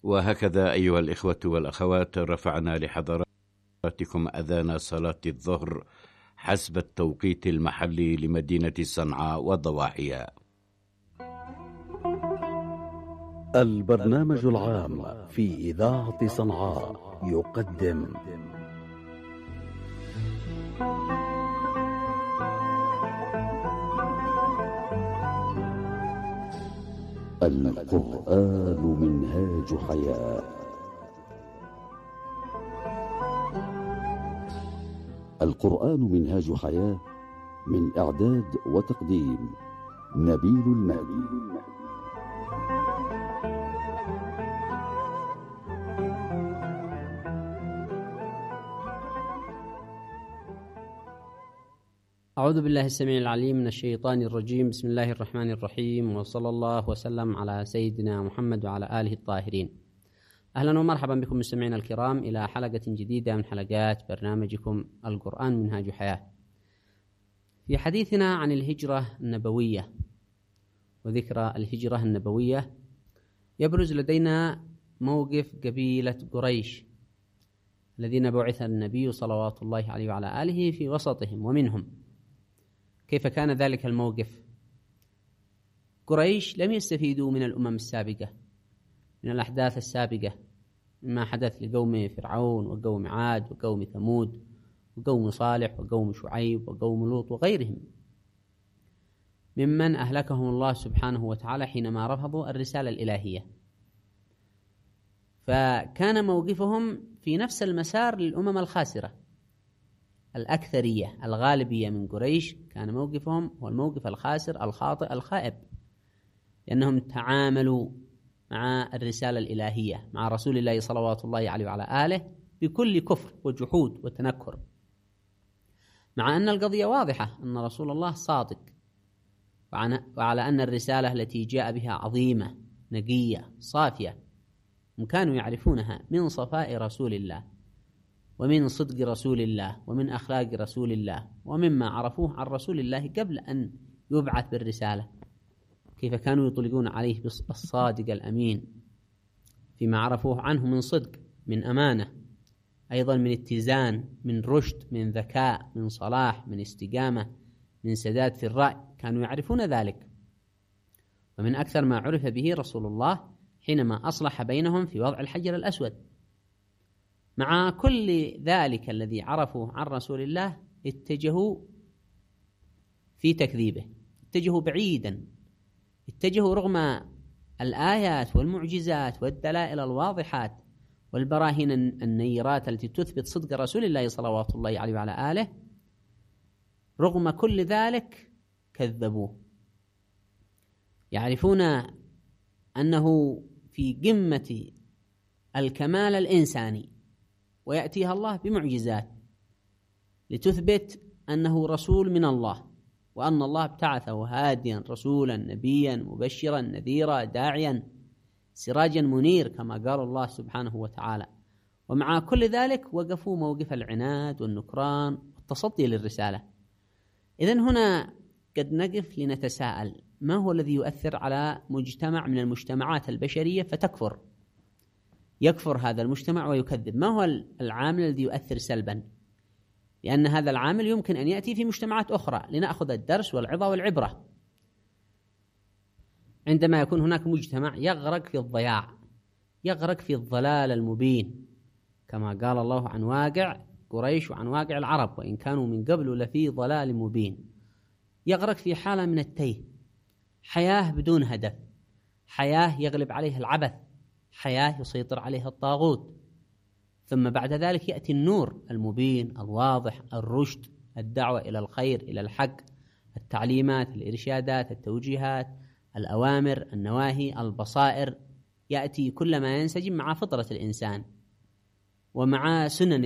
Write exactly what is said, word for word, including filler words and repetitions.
وهكذا أيها الإخوة والأخوات رفعنا لحضراتكم أذان صلاة الظهر حسب التوقيت المحلي لمدينة صنعاء وضواحيها. البرنامج العام في إذاعة صنعاء يقدم القرآن منهاج حياة. القرآن منهاج حياة، من إعداد وتقديم نبيل المهدي. أعوذ بالله السميع العليم من الشيطان الرجيم. بسم الله الرحمن الرحيم، وصلى الله وسلم على سيدنا محمد وعلى آله الطاهرين. أهلا ومرحبا بكم مستمعينا الكرام إلى حلقة جديدة من حلقات برنامجكم القرآن منهاج حياة. في حديثنا عن الهجرة النبوية وذكرى الهجرة النبوية يبرز لدينا موقف قبيلة قريش الذين بعث النبي صلوات الله عليه وعلى آله في وسطهم ومنهم. كيف كان ذلك الموقف؟ قريش لم يستفيدوا من الأمم السابقة، من الأحداث السابقة، مما حدث لقوم فرعون وقوم عاد وقوم ثمود وقوم صالح وقوم شعيب وقوم لوط وغيرهم ممن أهلكهم الله سبحانه وتعالى حينما رفضوا الرسالة الإلهية. فكان موقفهم في نفس المسار للأمم الخاسرة. الأكثرية الغالبية من قريش كان موقفهم هو الموقف الخاسر الخاطئ الخائب، لأنهم تعاملوا مع الرسالة الإلهية مع رسول الله صلوات الله عليه وعلى آله بكل كفر وجحود وتنكر، مع أن القضية واضحة، أن رسول الله صادق، وعلى أن الرسالة التي جاء بها عظيمة نقية صافية، هم كانوا يعرفونها من صفاء رسول الله ومن صدق رسول الله ومن أخلاق رسول الله ومما عرفوه عن رسول الله قبل أن يبعث بالرسالة. كيف كانوا يطلقون عليه بالصادق الأمين فيما عرفوه عنه من صدق، من أمانة، أيضا من اتزان، من رشد، من ذكاء، من صلاح، من استقامة، من سداد في الرأي. كانوا يعرفون ذلك. ومن أكثر ما عرف به رسول الله حينما أصلح بينهم في وضع الحجر الأسود. مع كل ذلك الذي عرفوا عن رسول الله اتجهوا في تكذيبه، اتجهوا بعيدا، اتجهوا رغم الآيات والمعجزات والدلائل الواضحات والبراهين النيرات التي تثبت صدق رسول الله صلوات الله عليه وعلى آله، رغم كل ذلك كذبوه. يعرفون أنه في قمة الكمال الإنساني، ويأتيها الله بمعجزات لتثبت أنه رسول من الله، وأن الله ابتعثه هاديا رسولا نبيا مبشرا نذيرا داعيا سراجا منير كما قال الله سبحانه وتعالى. ومع كل ذلك وقفوا موقف العناد والنكران والتصدي للرسالة. إذن هنا قد نقف لنتساءل: ما هو الذي يؤثر على مجتمع من المجتمعات البشرية فتكفر؟ يكفر هذا المجتمع ويكذب. ما هو العامل الذي يؤثر سلبا؟ لأن هذا العامل يمكن أن يأتي في مجتمعات أخرى لنأخذ الدرس والعظة والعبرة. عندما يكون هناك مجتمع يغرق في الضياع، يغرق في الضلال المبين، كما قال الله عن واقع قريش وعن واقع العرب: وإن كانوا من قبل لفي ضلال مبين. يغرق في حالة من التيه، حياة بدون هدف، حياة يغلب عليها العبث، حياة يسيطر عليها الطاغوت. ثم بعد ذلك يأتي النور المبين الواضح، الرشد، الدعوة إلى الخير، إلى الحق، التعليمات، الإرشادات، التوجيهات، الأوامر، النواهي، البصائر. يأتي كل ما ينسجم مع فطرة الإنسان ومع سنن